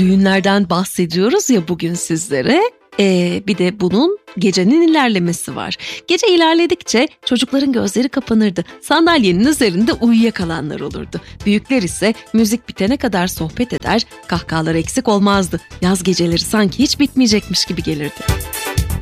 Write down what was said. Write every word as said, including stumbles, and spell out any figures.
Oyunlardan bahsediyoruz ya bugün sizlere. Ee, bir de bunun gecenin ilerlemesi var. Gece ilerledikçe çocukların gözleri kapanırdı. Sandalyenin üzerinde uyuyakalanlar olurdu. Büyükler ise müzik bitene kadar sohbet eder, kahkahalar eksik olmazdı. Yaz geceleri sanki hiç bitmeyecekmiş gibi gelirdi.